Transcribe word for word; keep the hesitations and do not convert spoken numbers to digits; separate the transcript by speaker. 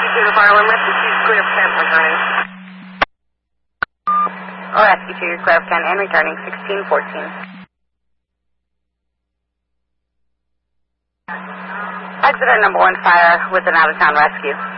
Speaker 1: to the fire limit. This is clear for ten, returning.
Speaker 2: Oh, rescue two, clear for ten and returning sixteen fourteen. Exeter number one fire with an out-of-town rescue.